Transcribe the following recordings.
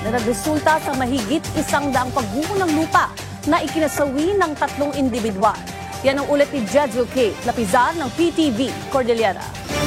na nagresulta sa mahigit 100 pagguho ng lupa na ikinasawi ng 3 individual. Yan ang ulat ni Jezreel Kate Lapizar ng PTV Cordillera.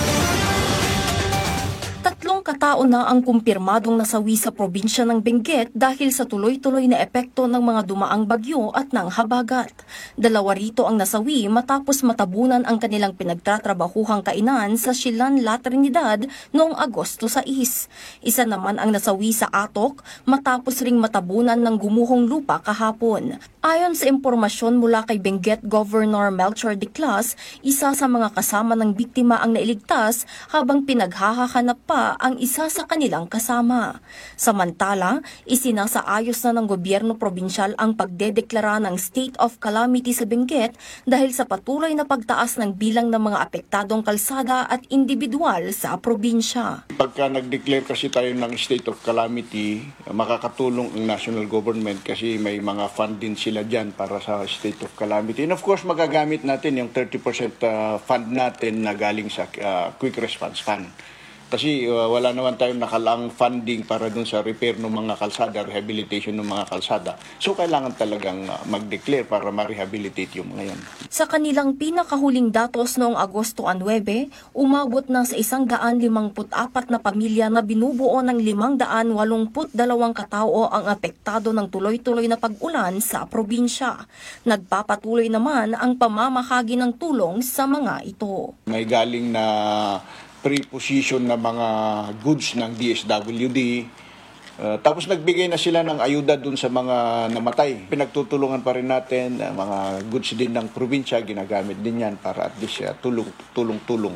3 katao na ang kumpirmadong nasawi sa probinsya ng Benguet dahil sa tuloy-tuloy na epekto ng mga dumaang bagyo at ng habagat. 2 rito ang nasawi matapos matabunan ang kanilang pinagtatrabahuhang kainan sa Silan, La Trinidad noong Agosto 6. Isa naman ang nasawi sa Atok matapos ring matabunan ng gumuhong lupa kahapon. Ayon sa impormasyon mula kay Benguet Governor Melchor Diclas, isa sa mga kasama ng biktima ang nailigtas habang pinaghahanap pa ang isa sa kanilang kasama. Samantala, isinasaayos na ng gobyerno probinsyal ang pagdedeklara ng state of calamity sa Benguet dahil sa patuloy na pagtaas ng bilang ng mga apektadong kalsada at individual sa probinsya. Pagka nag-declare kasi tayo ng state of calamity, makakatulong ang national government kasi may mga fund din sila dyan para sa state of calamity. And of course, magagamit natin yung 30% fund natin na galing sa quick response fund. Kasi wala naman tayong nakalang funding para dun sa repair ng mga kalsada, rehabilitation ng mga kalsada. So kailangan talagang mag-declare para ma-rehabilitate yung mga yan. Sa kanilang pinakahuling datos noong Agosto 9, umabot na sa 154 na pamilya na binubuo ng 582 katao ang apektado ng tuloy-tuloy na pag-ulan sa probinsya. Nagpapatuloy naman ang pamamahagi ng tulong sa mga ito. May galing na preposition na mga goods ng DSWD. Tapos nagbigay na sila ng ayuda dun sa mga namatay. Pinagtutulungan pa rin natin, mga goods din ng probinsya, ginagamit din yan para at least tulong-tulong.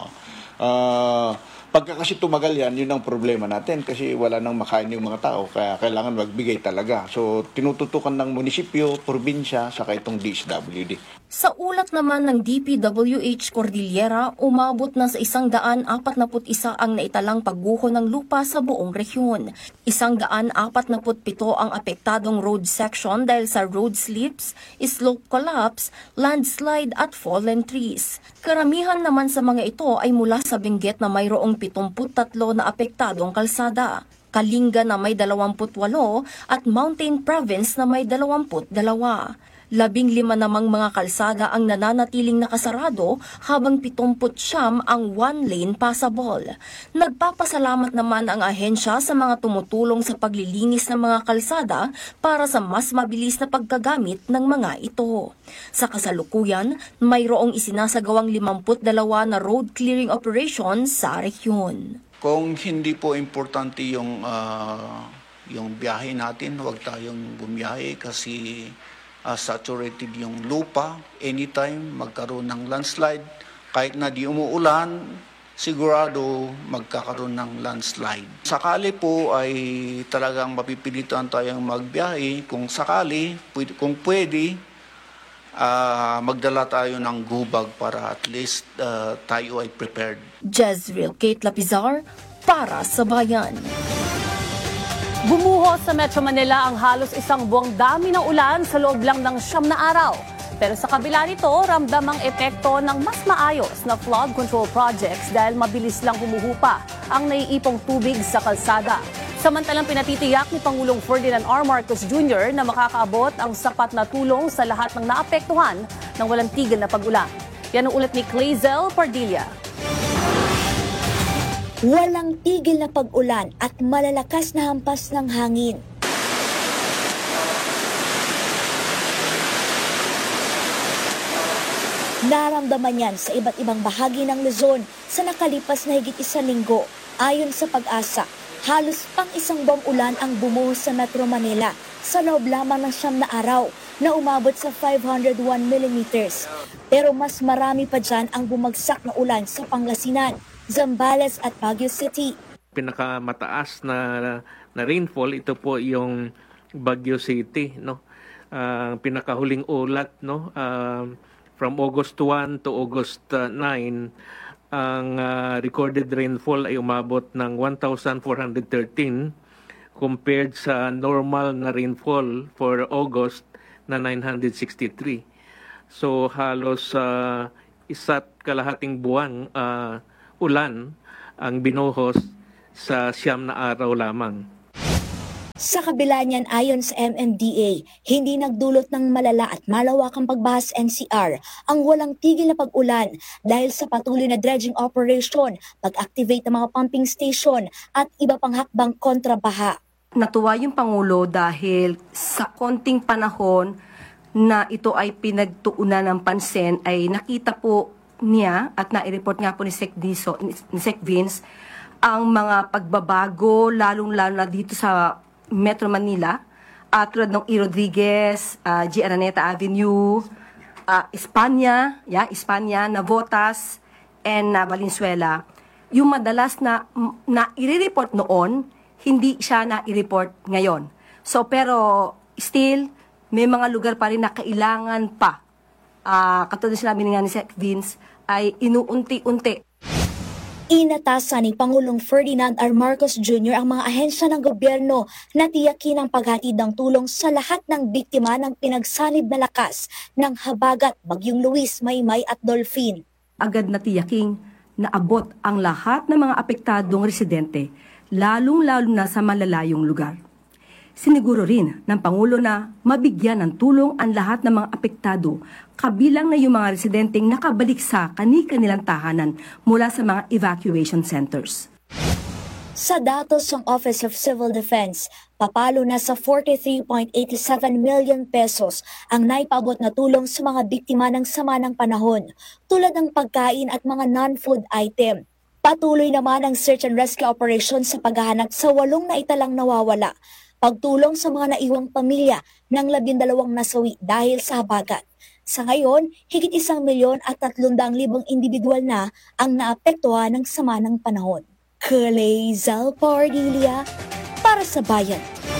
Pagka kasi tumagal yan, yun ang problema natin kasi wala nang makain yung mga tao, kaya kailangan magbigay talaga. So tinututukan ng munisipyo, probinsya, saka itong DSWD. Sa ulat naman ng DPWH Cordillera, umabot na sa 141 ang naitalang pagguho ng lupa sa buong rehiyon. 147 ang apektadong road section dahil sa road slips, slope collapse, landslide at fallen trees. Karamihan naman sa mga ito ay mula sa Benguet na mayroong 73 na apektadong kalsada, Kalinga na may 28 at Mountain Province na may 22. 15 namang mga kalsada ang nananatiling nakasarado habang 79 ang one-lane passable. Nagpapasalamat naman ang ahensya sa mga tumutulong sa paglilinis ng mga kalsada para sa mas mabilis na paggagamit ng mga ito. Sa kasalukuyan, mayroong isinasagawang 52 na road clearing operation sa rehiyon. Kung hindi po importante yung biyahe natin, huwag tayong bumiyahe kasi saturated yung lupa. Anytime magkaroon ng landslide, kahit na di umuulan, sigurado magkakaroon ng landslide. Sakali po ay talagang mapipilitan tayong magbiyahe. Kung sakali, kung pwede, magdala tayo ng gubag para at least tayo ay prepared. Jezreel Kate Lapizar para sa Bayan. Bumuhos sa Metro Manila ang halos 1 buwang dami ng ulan sa loob lang ng 9 na araw. Pero sa kabila nito, ramdam ang epekto ng mas maayos na flood control projects dahil mabilis lang humuhupa ang naiipong tubig sa kalsada. Samantalang pinatitiyak ni Pangulong Ferdinand R. Marcos Jr. na makakaabot ang sapat na tulong sa lahat ng naapektuhan ng walang tigil na pag-ulan. Yan ang ulat ni Clazel Pardilla. Walang tigil na pag-ulan at malalakas na hampas ng hangin. Naramdaman yan sa iba't ibang bahagi ng Luzon sa nakalipas na higit 1 linggo. Ayon sa Pag-asa, halos pang 1 buwang ulan ang bumuhos sa Metro Manila sa loob lamang ng 9 na araw na umabot sa 501 millimeters. Pero mas marami pa dyan ang bumagsak na ulan sa Pangasinan, Zambales at Baguio City. Pinakamataas na rainfall, ito po yung Baguio City, no? Pinakahuling ulat, no? From August 1 to August 9, ang recorded rainfall ay umabot ng 1,413 compared sa normal na rainfall for August na 963. So halos 1.5 buwan ulan ang binuhos sa 9 na araw lamang. Sa kabila niyan, ayon sa MMDA, hindi nagdulot ng malala at malawakang pagbaha sa NCR ang walang tigil na pag-ulan dahil sa patuloy na dredging operation, pag-activate ng mga pumping station at iba pang hakbang kontrabaha. Natuwa yung Pangulo dahil sa konting panahon na ito ay pinagtuunan ng pansin ay nakita po niya at nai-report nga po ni Sec Vince ang mga pagbabago lalong-lalo na dito sa Metro Manila, tulad ng E. Rodriguez, G. Araneta Avenue, Espanya, Navotas, and Valenzuela. Yung madalas na i-report noon, hindi siya na-i-report ngayon. So pero still, may mga lugar pa rin na kailangan pa. Katulad sinabi nga ni Sec Vince, ay inuunti-unti. Inatasan ni Pangulong Ferdinand R. Marcos Jr. ang mga ahensya ng gobyerno na tiyakin ang paghatid ng tulong sa lahat ng biktima ng pinagsanib na lakas ng habagat, Bagyong Luis, Maymay at Dolphin. Agad na tiyaking naabot ang lahat ng mga apektadong residente, lalong-lalo na sa malalayong lugar. Siniguro rin ng Pangulo na mabigyan ng tulong ang lahat ng mga apektado, kabilang na yung mga residenteng nakabalik sa kani-kanilang tahanan mula sa mga evacuation centers. Sa datos ng Office of Civil Defense, papalo na sa 43.87 million pesos ang naipaabot na tulong sa mga biktima ng sama ng panahon, tulad ng pagkain at mga non-food item. Patuloy naman ang search and rescue operation sa paghahanap sa 8 naitalang nawawala, pagtulong sa mga naiwang pamilya ng 12 nasawi dahil sa habagat. Sa ngayon, higit 1,300,000 individual na ang naapektuhan ng sama ng panahon. Kalezal Pardilia para sa Bayan.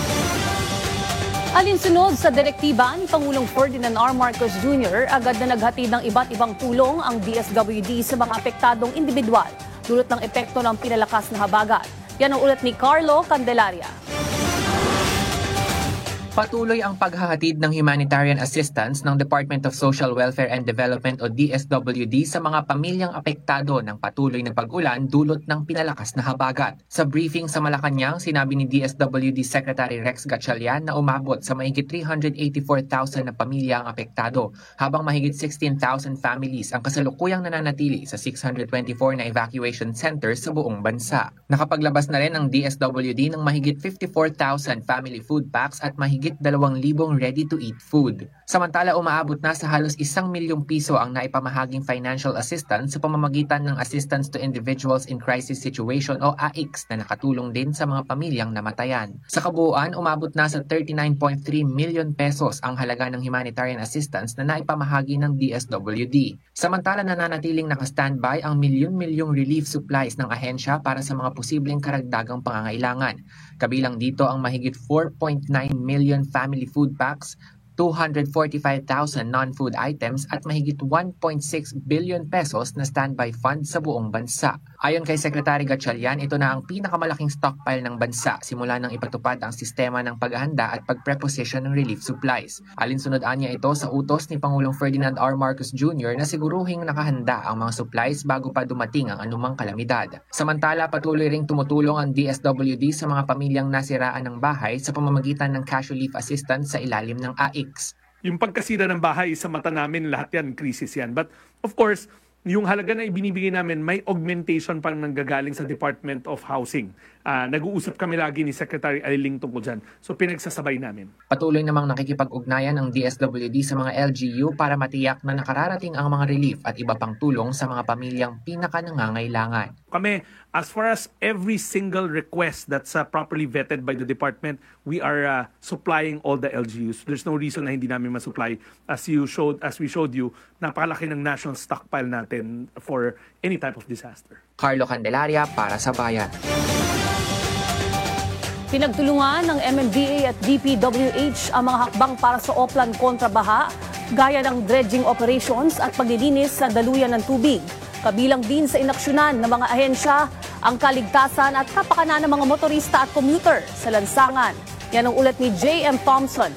Alinsunod sa direktiba ni Pangulong Ferdinand R. Marcos Jr., agad na naghatid ng iba't ibang tulong ang DSWD sa mga apektadong individual, dulot ng epekto ng pinalakas na habagat. Yan ang ulat ni Carlo Candelaria. Patuloy ang paghahatid ng humanitarian assistance ng Department of Social Welfare and Development o DSWD sa mga pamilyang apektado ng patuloy na pag-ulan dulot ng pinalakas na habagat. Sa briefing sa Malacanang, sinabi ni DSWD Secretary Rex Gatchalian na umabot sa mahigit 384,000 na pamilya ang apektado, habang mahigit 16,000 families ang kasalukuyang nananatili sa 624 na evacuation centers sa buong bansa. Nakapaglabas na rin ang DSWD ng mahigit 54,000 family food packs at mahigit 2,000 ready-to-eat food. Samantala, umaabot na sa halos 1 milyong piso ang naipamahaging financial assistance sa pamamagitan ng Assistance to Individuals in Crisis Situation o AICS na nakatulong din sa mga pamilyang namatayan. Sa kabuuan, umabot na sa 39.3 million pesos ang halaga ng humanitarian assistance na naipamahagi ng DSWD. Samantala, nananatiling naka-standby ang milyon-milyong relief supplies ng ahensya para sa mga posibleng karagdagang pangangailangan. Kabilang dito ang mahigit 4.9 million family food packs, 245,000 non-food items at mahigit 1.6 billion pesos na standby fund sa buong bansa. Ayon kay Secretary Gatchalian, ito na ang pinakamalaking stockpile ng bansa simula nang ipatupad ang sistema ng paghahanda at pagpreposition ng relief supplies. Alinsunod niya ito sa utos ni Pangulong Ferdinand R. Marcos Jr. na siguruhing nakahanda ang mga supplies bago pa dumating ang anumang kalamidad. Samantala, patuloy ring tumutulong ang DSWD sa mga pamilyang nasiraan ng bahay sa pamamagitan ng cash relief assistance sa ilalim ng AIC. Yung pagkasira ng bahay, sa mata namin, lahat yan, krisis yan. But of course, yung halaga na ibinibigay namin, may augmentation pang nanggagaling sa Department of Housing. Nag-uusap kami lagi ni Secretary Aliling tungkol dyan. So pinagsasabay namin. Patuloy namang nakikipag-ugnayan ng DSWD sa mga LGU para matiyak na nakararating ang mga relief at iba pang tulong sa mga pamilyang pinaka-nangangailangan. Kami, as far as every single request that's properly vetted by the department, we are supplying all the LGUs. There's no reason na hindi namin masupply. As we showed you, napakalaki ng national stockpile natin for any type of disaster. Carlo Candelaria para sa Bayan. Pinagtulungan ng MMDA at DPWH ang mga hakbang para sa Oplan kontrabaha, gaya ng dredging operations at paglilinis sa daluyan ng tubig. Kabilang din sa inaksyonan ng mga ahensya ang kaligtasan at kapakanan ng mga motorista at commuter sa lansangan. Yan ang ulat ni J.M. Thompson.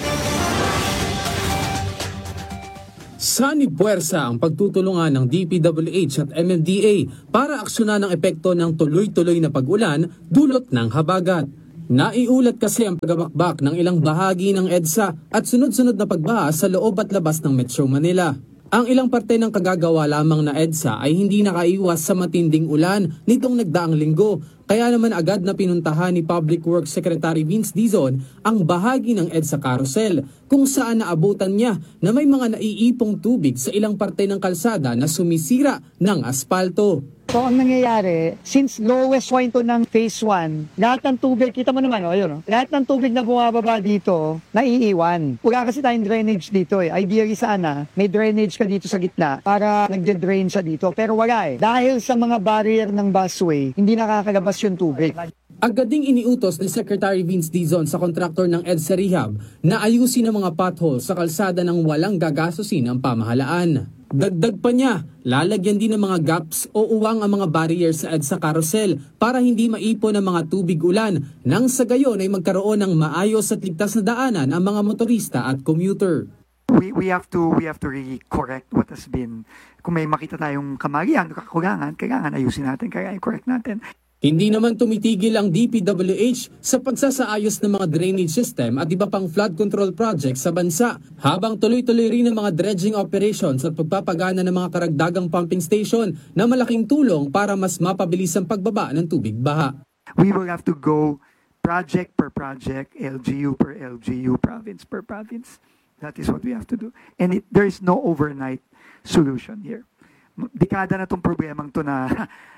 Sani puwersa ang pagtutulungan ng DPWH at MMDA para aksyonan ang epekto ng tuloy-tuloy na pag-ulan dulot ng habagat. Naiulat kasi ang pagbabakbak ng ilang bahagi ng EDSA at sunod-sunod na pagbaha sa loob at labas ng Metro Manila. Ang ilang parte ng kagagawa lamang na EDSA ay hindi nakaiwas sa matinding ulan nitong nagdaang linggo. Kaya naman agad na pinuntahan ni Public Works Secretary Vince Dizon ang bahagi ng EDSA Carousel kung saan naabutan niya na may mga naiipong tubig sa ilang parte ng kalsada na sumisira ng aspalto. So ang nangyayari, since lowest point to ng phase 1, lahat ng tubig, kita mo naman, lahat ng tubig na bumababa dito, naiiwan. Wala kasi tayong drainage dito Ideally sana, may drainage ka dito sa gitna para nagde-drain siya dito. Pero wala Dahil sa mga barrier ng busway, hindi nakakalabas yung tubig. Agad ding iniutos ni Secretary Vince Dizon sa kontraktor ng EDSA Rehab na ayusin ang mga potholes sa kalsada ng walang gagastusin ng pamahalaan. Dagdag pa niya, lalagyan din ng mga gaps o uwang ang mga barrier sa EDSA Carousel para hindi maipon ang mga tubig ulan nang sa gayon ay magkaroon ng maayos at ligtas na daanan ang mga motorista at commuter. We have to really correct what has been. Kung may makita tayong kamalian, kakulangan, kailangan ayusin natin, kailangan i-correct natin. Hindi naman tumitigil ang DPWH sa pagsasaayos ng mga drainage system at iba pang flood control projects sa bansa, habang tuloy-tuloy rin ang mga dredging operations at pagpapagana ng mga karagdagang pumping station na malaking tulong para mas mapabilis ang pagbaba ng tubig baha. We will have to go project per project, LGU per LGU, province per province. That is what we have to do. And there is no overnight solution here. Dekada na itong problemang to na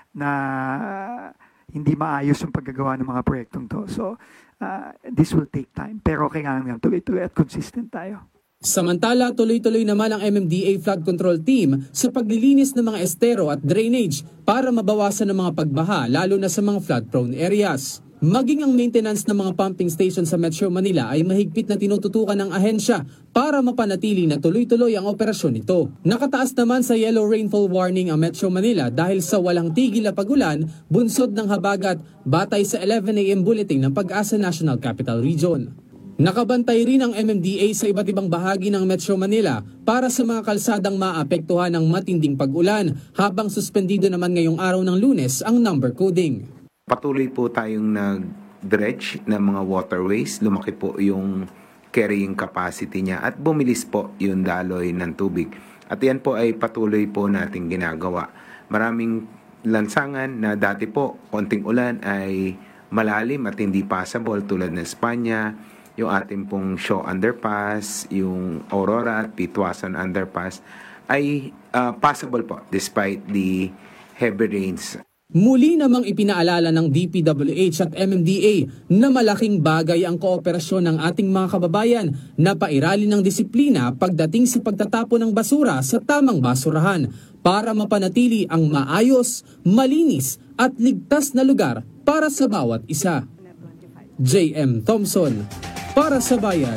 hindi maayos yung paggagawa ng mga proyektong to. So, this will take time. Pero kailangan tuloy-tuloy at consistent tayo. Samantala, tuloy-tuloy naman ang MMDA Flood Control Team sa paglilinis ng mga estero at drainage para mabawasan ang mga pagbaha, lalo na sa mga flood-prone areas. Maging ang maintenance ng mga pumping station sa Metro Manila ay mahigpit na tinututukan ng ahensya para mapanatili na tuloy-tuloy ang operasyon nito. Nakataas naman sa yellow rainfall warning ang Metro Manila dahil sa walang tigil na pagulan, bunsod ng habagat batay sa 11 AM bulletin ng Pag-asa National Capital Region. Nakabantay rin ang MMDA sa iba't ibang bahagi ng Metro Manila para sa mga kalsadang maapektuhan ng matinding pag-ulan, habang suspendido naman ngayong araw ng Lunes ang number coding. Patuloy po tayong nag-dredge ng mga waterways. Lumaki po yung carrying capacity niya at bumilis po yung daloy ng tubig. At yan po ay patuloy po nating ginagawa. Maraming lansangan na dati po konting ulan ay malalim at hindi passable tulad ng Espanya, yung ating pong Shaw Underpass, yung Aurora at Pitwasan Underpass ay passable po despite the heavy rains. Muli namang ipinaalala ng DPWH at MMDA na malaking bagay ang kooperasyon ng ating mga kababayan na pairalin ng disiplina pagdating sa pagtatapon ng basura sa tamang basurahan para mapanatili ang maayos, malinis at ligtas na lugar para sa bawat isa. J.M. Thompson, para sa Bayan.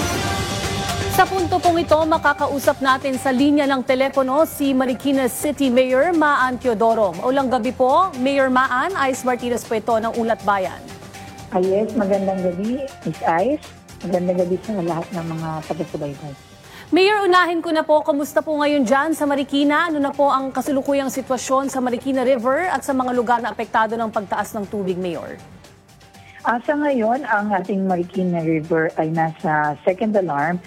Sa punto pong ito, makakausap natin sa linya ng telepono si Marikina City Mayor Maan Teodoro. Maulang gabi po, Mayor Maan, Ice Martinez po ito ng Ulat Bayan. Yes, magandang gabi, Miss Ice. Magandang gabi sa lahat ng mga taga-subaybay. Mayor, unahin ko na po, kamusta po ngayon dyan sa Marikina? Ano na po ang kasulukuyang sitwasyon sa Marikina River at sa mga lugar na apektado ng pagtaas ng tubig, Mayor? Sa ngayon, ang ating Marikina River ay nasa second alarm.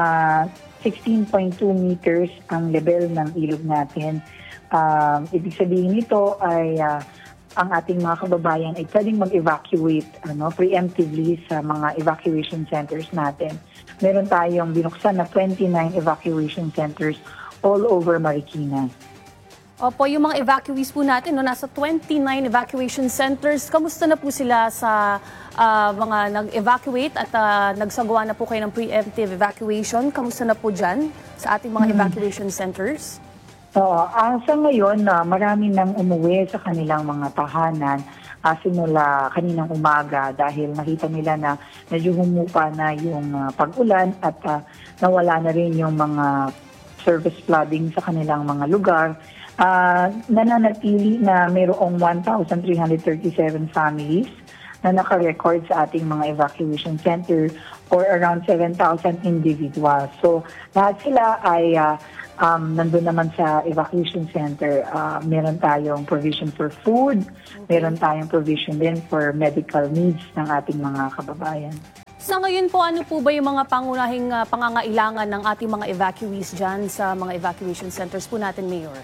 16.2 meters ang level ng ilog natin. Ibig sabihin nito ay ang ating mga kababayan ay pwedeng mag-evacuate preemptively sa mga evacuation centers natin. Meron tayong binuksan na 29 evacuation centers all over Marikina. Opo, yung mga evacuees po natin, nasa 29 evacuation centers. Kamusta na po sila sa mga nag-evacuate at nagsagawa na po kayo ng preemptive evacuation? Kamusta na po dyan sa ating mga evacuation centers? Sa ngayon, marami nang umuwi sa kanilang mga tahanan simula kaninang umaga dahil nakita nila na medyo humupa na yung pag-ulan at nawala na rin yung mga service flooding sa kanilang mga lugar. Nananatili na mayroong 1,337 families na naka-record sa ating mga evacuation center or around 7,000 individuals. So lahat sila ay nandun naman sa evacuation center. Meron tayong provision for food, meron tayong provision din for medical needs ng ating mga kababayan. Sa ngayon po, ano po ba yung mga pangunahing pangangailangan ng ating mga evacuees dyan sa mga evacuation centers po natin, Mayor?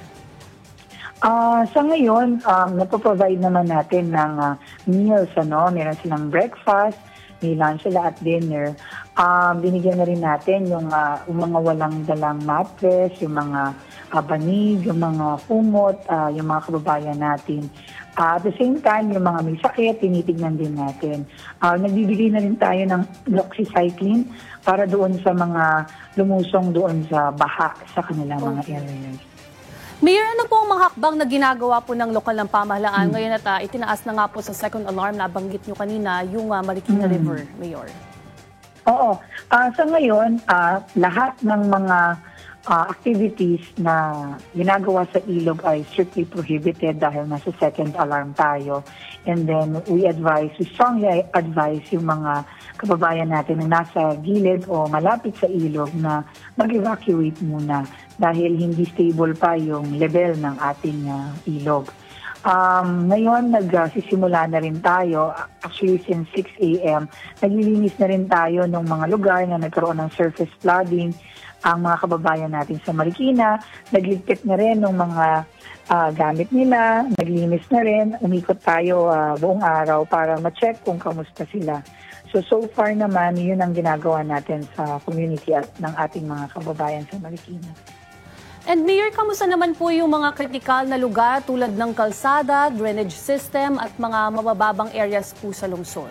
Sa ngayon, napoprovide naman natin ng meals. Meron silang breakfast, may lunch sila at dinner. Binigyan na rin natin yung mga walang dalang mattress, yung mga banig, yung mga kumot, yung mga kababayan natin. At the same time, yung mga may sakit, tinitignan din natin. Nagbibigay na rin tayo ng doxycycline para doon sa mga lumusong doon sa baha sa kanilang mga areas. Mayor, ano po ang mga hakbang na ginagawa po ng lokal ng pamahalaan ngayon at itinaas na nga po sa second alarm na banggit nyo kanina, yung Marikina River, Mayor? Oo. Sa ngayon, lahat ng mga activities na ginagawa sa ilog ay strictly prohibited dahil nasa second alarm tayo. And then we strongly advise yung mga kababayan natin na nasa gilid o malapit sa ilog na mag-evacuate muna dahil hindi stable pa yung level ng ating ilog. Ngayon, nagsisimula na rin tayo. Actually, since 6 a.m., naglilinis na rin tayo ng mga lugar na nagkaroon ng surface flooding. Ang mga kababayan natin sa Marikina, nagligpit na rin ng mga gamit nila, naglinis na rin, umikot tayo buong araw para ma-check kung kamusta sila. So far naman, yun ang ginagawa natin sa community at ng ating mga kababayan sa Marikina. And Mayor, kamusta naman po yung mga kritikal na lugar tulad ng kalsada, drainage system at mga mabababang areas po sa lungsod?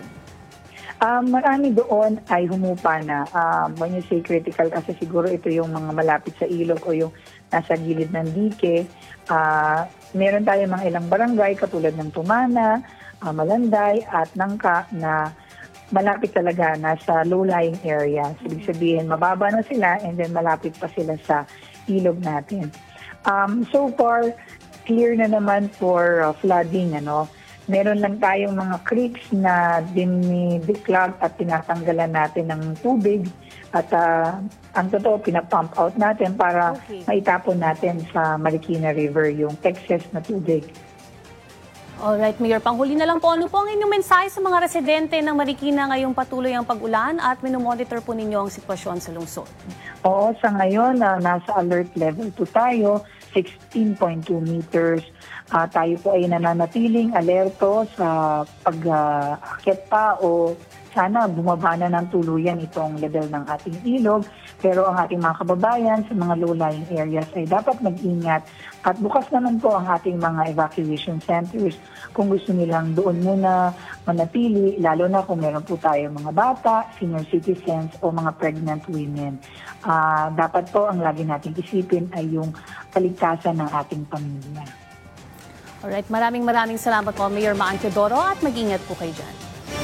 Marami doon ay humupa na. When you say critical, kasi siguro ito yung mga malapit sa ilog o yung nasa gilid ng dike. Meron tayo mga ilang barangay katulad ng Tumana, Malanday at Nangka na malapit talaga nasa low-lying area. Ibig sabihin, mababa na sila and then malapit pa sila sa ilog natin. So far, clear na naman for flooding, Meron lang tayong mga creeks na dinideclog at tinatanggalan natin ng tubig at ang totoo, pinapump out natin para maitapon natin sa Marikina River yung excess na tubig. Alright, Mayor, panghuli na lang po. Ano po ang inyong mensahe sa mga residente ng Marikina ngayong patuloy ang pag-ulan at minomonitor po ninyo ang sitwasyon sa lungsod? Oo, sa ngayon, nasa alert level 2 tayo, 16.2 meters. Tayo po ay nananatiling alerto sa pag-akit pa o sana bumaba na ng tuluyan itong level ng ating ilog. Pero ang ating mga kababayan sa mga low-lying areas ay dapat mag-ingat. At bukas naman po ang ating mga evacuation centers kung gusto nilang doon muna manatili, lalo na kung meron po tayo mga bata, senior citizens o mga pregnant women. Dapat po ang lagi nating isipin ay yung kaligtasan ng ating pamilya. Alright, maraming salamat po, Mayor Maan Teodoro, at mag-ingat po kayo dyan.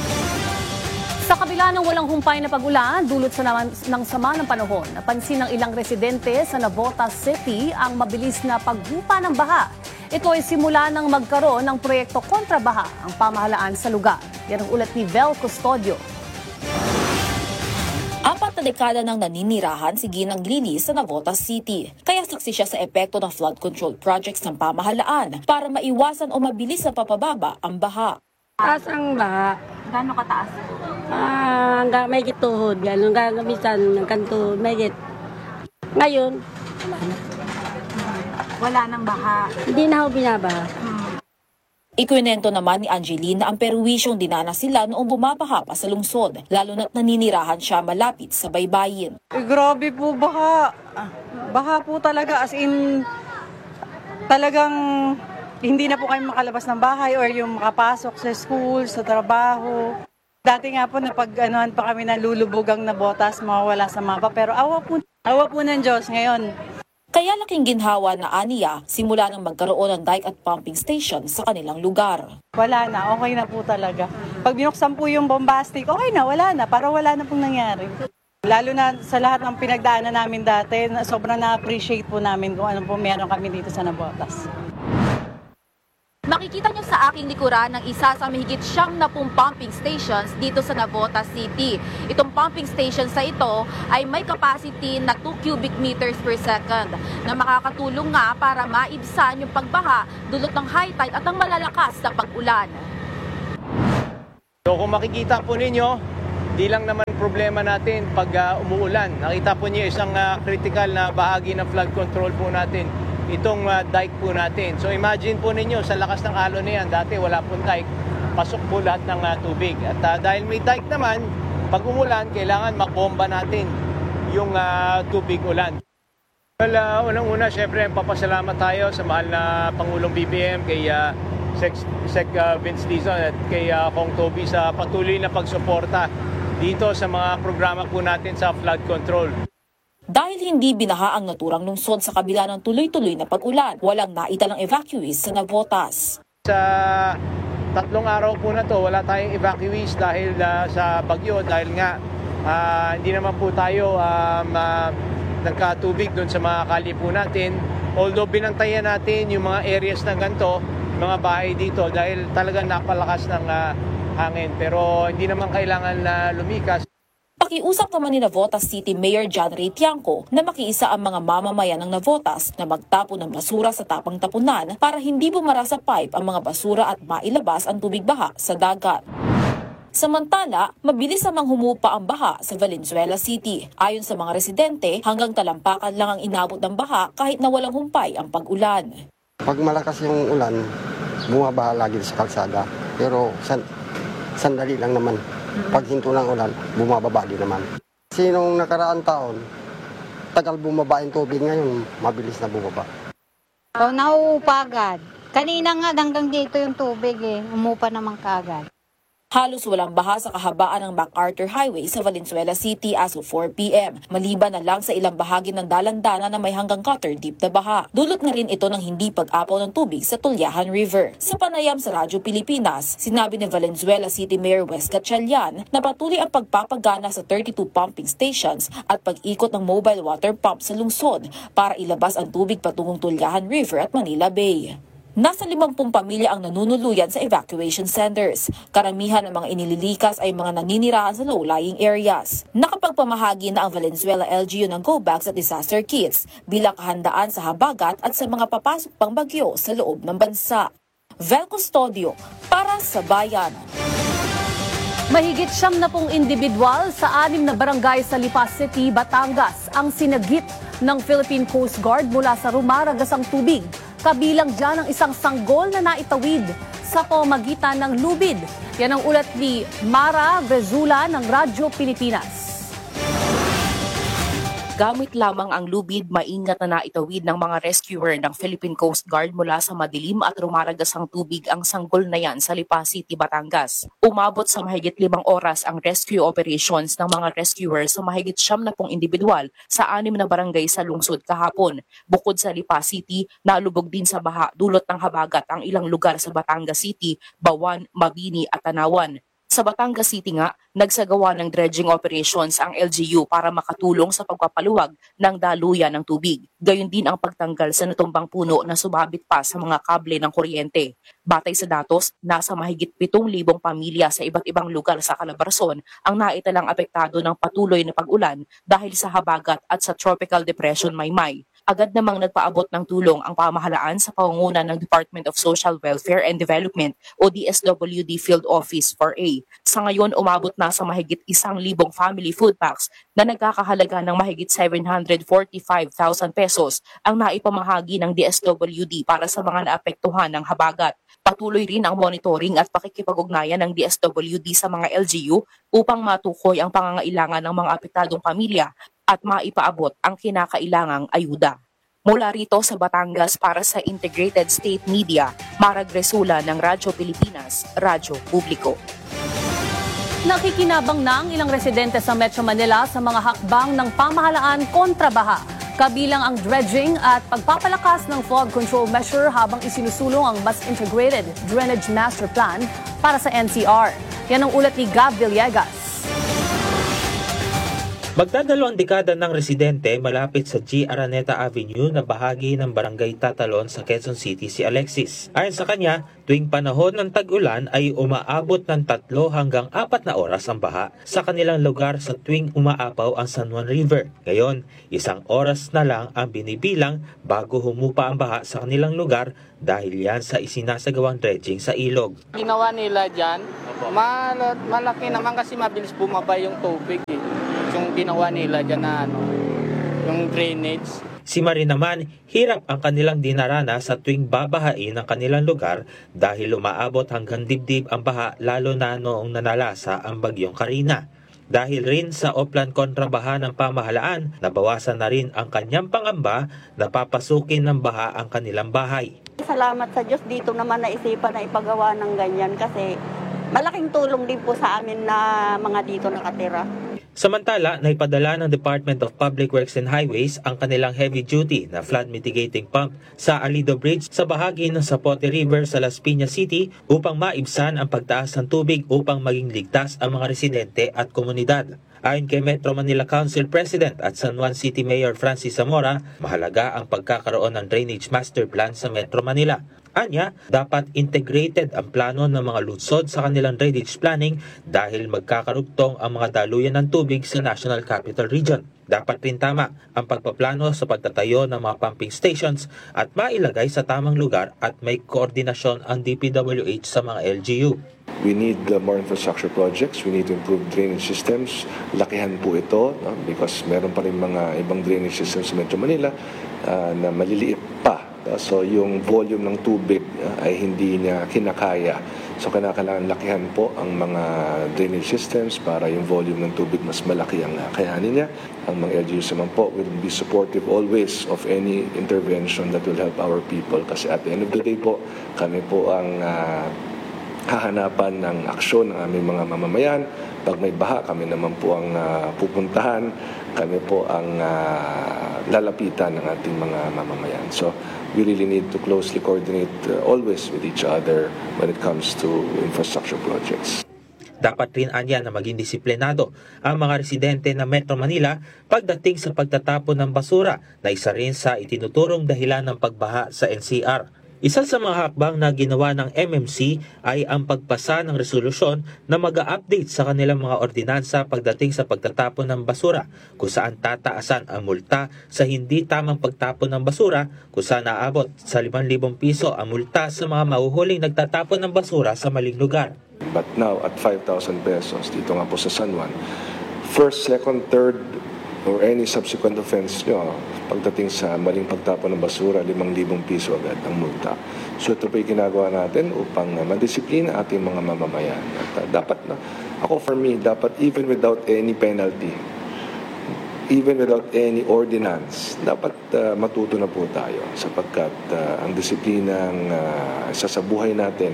Sa kabila ng walang humpay na pag-ulan, dulot ng sama ng panahon, napansin ng ilang residente sa Navotas City ang mabilis na paghupa ng baha. Ito ay simula ng magkaroon ng proyekto kontra baha ang pamahalaan sa lugar. Yan ang ulat ni Vel Custodio. 4 na dekada nang naninirahan si Ginang Lili sa Navotas City. Kaya saksi siya sa epekto ng flood control projects ng pamahalaan para maiwasan o mabilis na papababa ang baha. Taas ang baha. Gaano kataas? Hanggang may gituhod. Gano'n gagamitan ng kanto may git. Ngayon, Wala nang baha. hindi na ako binabaha. Ikwinento naman ni Angeline na ang perwisyong dinanas sila noong bumabaha pa sa lungsod, lalo na't naninirahan siya malapit sa baybayin. Grabe po baha. Baha po talaga as in talagang hindi na po kayo makalabas ng bahay or yung makapasok sa school, sa trabaho. Dati nga po napag-anuhan pa kami ng lulubugang na botas, mawawala sa mapa. Pero awa po ng Diyos ngayon. Kaya laking ginhawa na aniya simula nang magkaroon ng dike at pumping station sa kanilang lugar. Wala na, okay na po talaga. Pag binuksan po yung bombastic, okay na, wala na. Para wala na pong nangyari. Lalo na sa lahat ng pinagdaanan namin dati, sobrang na-appreciate po namin kung ano po meron kami dito sa Navotas. Makikita nyo sa aking likuran ng isa sa mahigit 70 pumping stations dito sa Navotas City. Itong pumping stations sa ito ay may capacity na 2 cubic meters per second na makakatulong nga para maibsan yung pagbaha dulot ng high tide at ang malalakas na pag-ulan. So kung makikita po ninyo, di lang naman problema natin pag umuulan. Nakita po niyo isang critical na bahagi ng flood control po natin. Itong dike po natin. So imagine po ninyo, sa lakas ng alon na yan, dati wala pong dike, pasok po lahat ng tubig. At dahil may dike naman, pag umulan, kailangan makbomba natin yung tubig ulan. Well, unang-una, syempre, papasalamat tayo sa mahal na Pangulong BBM, kay Sec Vince Dizon at kay Kong Toby sa patuloy na pagsuporta dito sa mga programa po natin sa flood control. Dahil hindi binaha ang naturang lungsod sa kabila ng tuloy-tuloy na pag-ulan, walang naitalang evacuees sa Navotas. Sa 3 araw po na to, wala tayong evacuees dahil sa bagyo, dahil nga hindi naman po tayo nagkatubig doon sa mga kali po natin. Although binantayan natin yung mga areas na ganito, mga bahay dito, dahil talagang napalakas ng hangin. Pero hindi naman kailangan na lumikas. Pakiusap naman ni Navotas City Mayor John Ray Tiangco na makiisa ang mga mamamayan ng Navotas na magtapon ng basura sa tapang tapunan para hindi bumara sa pipe ang mga basura at mailabas ang tubig baha sa dagat. Samantala, mabilis namang humupa ang baha sa Valenzuela City. Ayon sa mga residente, hanggang talampakan lang ang inabot ng baha kahit na walang humpay ang pag-ulan. Pag malakas yung ulan, bumabaha lagi sa kalsada. Pero sandali lang naman. Pag hinto ng ulan, bumababa din naman. Sinong nakaraang taon, tagal bumaba yung tubig, ngayon mabilis na bumaba. Nauupa agad. Kanina nga hanggang dito yung tubig umupa naman kaagad. Halos walang baha sa kahabaan ng MacArthur Highway sa Valenzuela City as of 4 p.m. Maliban na lang sa ilang bahagi ng dalandana na may hanggang cutter deep na baha. Dulot na rin ito ng hindi pag-apaw ng tubig sa Tulyahan River. Sa panayam sa Radyo Pilipinas, sinabi ni Valenzuela City Mayor Wes Gatchalian na patuloy ang pagpapagana sa 32 pumping stations at pag-ikot ng mobile water pump sa lungsod para ilabas ang tubig patungong Tulyahan River at Manila Bay. Nasa 50 pamilya ang nanunuluyan sa evacuation centers. Karamihan ng mga inililikas ay mga naninirahan sa low-lying areas. Nakapagpamahagi na ang Valenzuela LGU ng Go Bags at Disaster Kits bilang kahandaan sa habagat at sa mga papasok pang bagyo sa loob ng bansa. Vel Custodio para sa Bayan. Mahigit 70 individual sa 6 na barangay sa Lipa City, Batangas ang sinagip ng Philippine Coast Guard mula sa rumaragasang tubig. Kabilang dyan ang isang sanggol na naitawid sa pamamagitan ng lubid. Yan ang ulat ni Mara Grezula ng Radyo Pilipinas. Gamit lamang ang lubid, maingat na naitawid ng mga rescuer ng Philippine Coast Guard mula sa madilim at rumaragasang tubig ang sanggol na yan sa Lipa City, Batangas. Umabot sa mahigit 5 oras ang rescue operations ng mga rescuer sa mahigit 70 individual sa 6 na barangay sa lungsod kahapon. Bukod sa Lipa City, nalubog din sa baha dulot ng habagat ang ilang lugar sa Batangas City, Bawan, Mabini at Tanawan. Sa Batangas City nga, nagsagawa ng dredging operations ang LGU para makatulong sa pagpapaluwag ng daluyan ng tubig. Gayon din ang pagtanggal sa natumbang puno na sumabit pa sa mga kable ng kuryente. Batay sa datos, nasa mahigit 7,000 pamilya sa iba't ibang lugar sa Calabarzon ang naitalang apektado ng patuloy na pag-ulan dahil sa habagat at sa Tropical Depression Maymay. Agad namang nagpaabot ng tulong ang pamahalaan sa pangunguna ng Department of Social Welfare and Development o DSWD Field Office 4A. Sa ngayon, umabot na sa mahigit 1,000 family food packs na nagkakahalaga ng mahigit 745,000 pesos ang naipamahagi ng DSWD para sa mga naapektuhan ng habagat. Patuloy rin ang monitoring at pakikipag-ugnayan ng DSWD sa mga LGU upang matukoy ang pangangailangan ng mga apektadong pamilya at maipaabot ang kinakailangang ayuda. Mula rito sa Batangas para sa Integrated State Media, Mara Grezula ng Radyo Pilipinas, Radyo Publiko. Nakikinabang na ang ilang residente sa Metro Manila sa mga hakbang ng pamahalaan kontra baha. Kabilang ang dredging at pagpapalakas ng flood control measure habang isinusulong ang mas integrated drainage master plan para sa NCR. Yan ang ulat ni Gab Villegas. Magdadalawang dekada ng residente malapit sa G. Araneta Avenue na bahagi ng Barangay Tatalon sa Quezon City si Alexis. Ayon sa kanya, tuwing panahon ng tag-ulan ay umaabot ng 3 hanggang 4 na oras ang baha sa kanilang lugar sa tuwing umaapaw ang San Juan River. Ngayon, 1 oras na lang ang binibilang bago humupa ang baha sa kanilang lugar dahil yan sa isinasagawang dredging sa ilog. Ginawa nila dyan, malaki naman kasi mabilis bumaba yung tubig. Yung ginawa nila dyan na yung drainage. Si Marie naman, hirap ang kanilang dinarana sa tuwing babahain ang kanilang lugar dahil umaabot hanggang dibdib ang baha lalo na noong nanalasa ang bagyong Karina. Dahil rin sa Oplan kontrabaha ng pamahalaan, nabawasan na rin ang kanyang pangamba na papasukin ng baha ang kanilang bahay. Salamat sa Diyos dito naman naisipan na ipagawa ng ganyan kasi malaking tulong din po sa amin na mga dito nakatira. Samantala, naipadala ng Department of Public Works and Highways ang kanilang heavy-duty na flood mitigating pump sa Alido Bridge sa bahagi ng Zapote River sa Las Piñas City upang maibsan ang pagtaas ng tubig upang maging ligtas ang mga residente at komunidad. Ayon kay Metro Manila Council President at San Juan City Mayor Francis Zamora, mahalaga ang pagkakaroon ng Drainage Master Plan sa Metro Manila. Anya, dapat integrated ang plano ng mga lungsod sa kanilang drainage planning dahil magkakarugtong ang mga daluyan ng tubig sa National Capital Region. Dapat rin tama ang pagpaplano sa pagtatayo ng mga pumping stations at mailagay sa tamang lugar at may koordinasyon ang DPWH sa mga LGU. We need more infrastructure projects. We need to improve drainage systems. Lakihan po ito because meron pa rin mga ibang drainage systems sa Metro Manila na maliliit pa. So yung volume ng tubig ay hindi niya kinakaya. So kailangan lakihan po ang mga drainage systems para yung volume ng tubig mas malaki ang kayanin niya. Ang mga LGUs naman po will be supportive always of any intervention that will help our people. Kasi at the end of the day po, kami po ang hahanapan ng aksyon ng aming mga mamamayan. Pag may baha, kami naman po ang pupuntahan. Kami po ang lalapitan ng ating mga mamamayan. So we really need to closely coordinate always with each other when it comes to infrastructure projects. Dapat rin anya na maging disiplinado ang mga residente ng Metro Manila pagdating sa pagtatapon ng basura na isa rin sa itinuturong dahilan ng pagbaha sa NCR. Isa sa mga hakbang na ginawa ng MMC ay ang pagpasa ng resolusyon na mag-update sa kanilang mga ordinansa pagdating sa pagtatapon ng basura, kung saan tataasan ang multa sa hindi tamang pagtapon ng basura, kung saan naabot sa 5,000 piso ang multa sa mga mahuhuling nagtatapon ng basura sa maling lugar. But now at 5,000 pesos dito nga po sa San Juan, first, second, third, or any subsequent offense nyo, pagdating sa maling pagtapon ng basura, 5,000 piso agad ang multa. So ito po yung ginagawa natin upang madisiplina ating mga mamamayan. At dapat na, for me, dapat even without any penalty, even without any ordinance, dapat matuto na po tayo sapagkat ang disiplinang isa sa buhay natin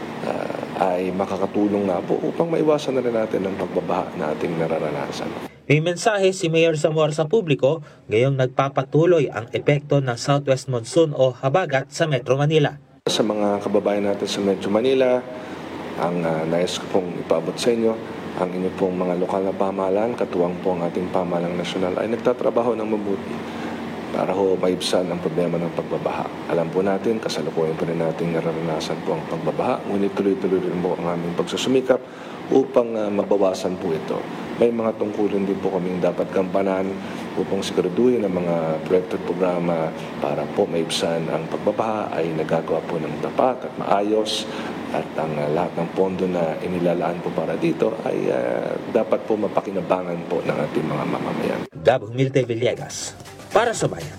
ay makakatulong na po upang maiwasan na rin natin ang pagbabaha na ating nararanasan. May mensahe si Mayor Zamora sa publiko ngayong nagpapatuloy ang epekto ng Southwest Monsoon o habagat sa Metro Manila. Sa mga kababayan natin sa Metro Manila, ang nais ko pong ipaabot sa inyo, ang inyo pong mga lokal na pamahalaan, katuwang po ang ating pamahalang nasyonal ay nagtatrabaho ng mabuti para maibsan ang problema ng pagbabaha. Alam po natin, kasalukuyan pa rin natin nararanasan po ang pagbabaha, ngunit tuloy-tuloy rin po ang aming pagsusumikap upang mabawasan po ito. May mga tungkulin din po kaming dapat gampanan upang siguraduhin ang mga proyekto at programa para po maibsan ang pagbabaha ay nagagawa po ng tapat at maayos at ang lahat ng pondo na inilalaan po para dito ay dapat po mapakinabangan po ng ating mga mamamayan. Gab Humilte Villegas, para sa Bayan.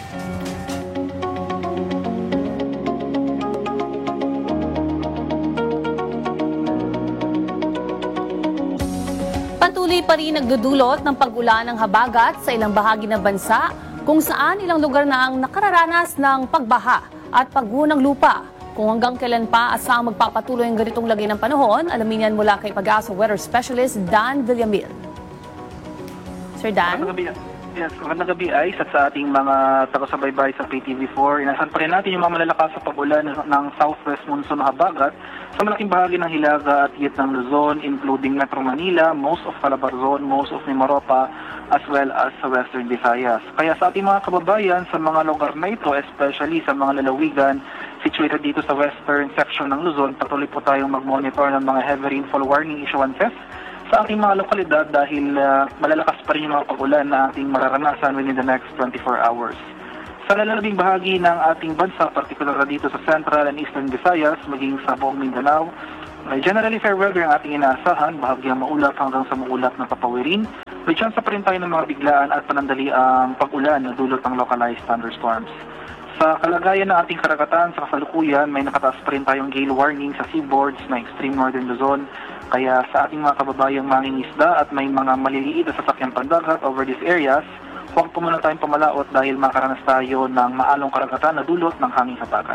Patuloy pa rin nagdudulot ng pag-ulan ng habagat sa ilang bahagi ng bansa kung saan ilang lugar na ang nakararanas ng pagbaha at pagguho ng lupa. Kung hanggang kailan pa asang magpapatuloy ang ganitong lagay ng panahon, alamin yan mula kay Pag-asa Weather Specialist Dan Villamil. Sir Dan? Yes, magandang gabi Ice at sa ating mga taga-subaybay sa PTV4. Inasahan pa rin natin yung mga malalakas sa pag-ulan ng southwest monsoon na habagat sa malaking bahagi ng Hilaga at gitnang Luzon, including Metro Manila, most of Calabarzon, most of Mimaropa, as well as sa Western Visayas. Kaya sa ating mga kababayan sa mga lugar na ito, especially sa mga lalawigan situated dito sa western section ng Luzon, patuloy po tayong mag-monitor ng mga heavy rainfall warning issuances sa ating mga lokalidad dahil malalakas pa rin yung mga pag-ulan na ating mararanasan within the next 24 hours. Sa lalabing bahagi ng ating bansa, particular na dito sa Central and Eastern Visayas, maging sa buong Mindanao, generally fair weather ang ating inaasahan, bahagyang maulap hanggang sa maulap na papawirin. May chance pa rin tayo ng mga biglaan at panandali ang pag-ulan na dulot ng localized thunderstorms. Sa kalagayan ng ating karagatan sa kasalukuyan, may nakataas pa rin tayong gale warning sa seaboards na extreme northern Luzon. Kaya sa ating mga kababayang mangingisda at may mga maliliit na sasakyang pandagat over these areas, huwag po muna tayong pamalaot dahil makaranas tayo ng maalong karagatan na dulot ng hangin sa dagat.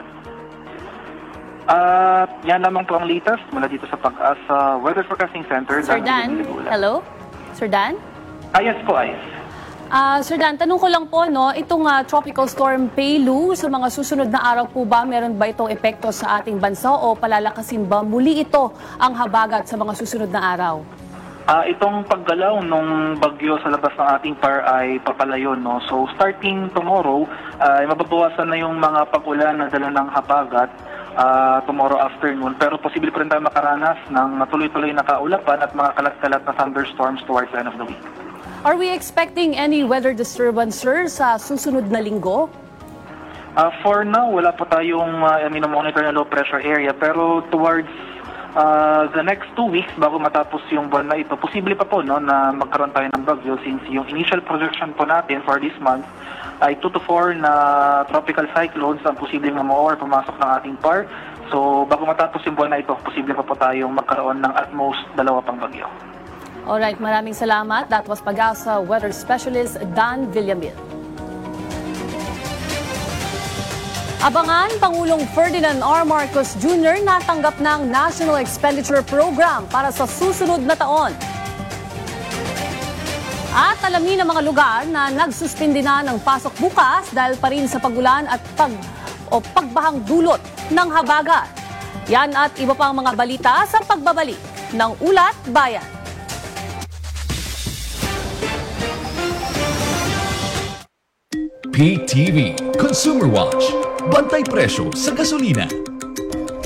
At yan lamang po ang latest mula dito sa Pag-asa Weather Forecasting Center. Sir Dan, hello? Sir Dan? Yes po, Ayes. Sir Dan, tanong ko lang po, no, itong Tropical Storm Peilu, sa mga susunod na araw po ba, meron ba itong epekto sa ating bansa o palalakasin ba muli ito ang habagat sa mga susunod na araw? Itong paggalaw ng bagyo sa labas ng ating PAR ay papalayo, no? So starting tomorrow, mababawasan na yung mga pag-ulan na dala ng habagat tomorrow afternoon. Pero posible pa rin tayo makaranas ng tuloy-tuloy na kaulapan at mga kalat-kalat na thunderstorms towards the end of the week. Are we expecting any weather disturbance, sir, sa susunod na linggo? For now, wala po tayong monitor na low pressure area, pero towards the next 2 weeks bago matapos yung buwan na ito, posible pa po, no, na magkaroon tayo ng bagyo since yung initial projection po natin for this month ay 2 to 4 na tropical cyclones ang posibleng mamuha or pumasok ng ating PAR. So bago matapos yung buwan na ito, posible pa po tayong magkaroon ng at most 2 pang bagyo. Alright, maraming salamat. That was Pag-asa Weather Specialist Dan Villamil. Abangan, Pangulong Ferdinand R. Marcos Jr. natanggap ng National Expenditure Program para sa susunod na taon. At alamin ang mga lugar na nagsuspindi na ng pasok bukas dahil pa rin sa pagulan at pagbahang dulot ng habagat. Yan at iba pang mga balita sa pagbabalik ng Ulat Bayan. PTV Consumer Watch. Bantay presyo sa gasolina.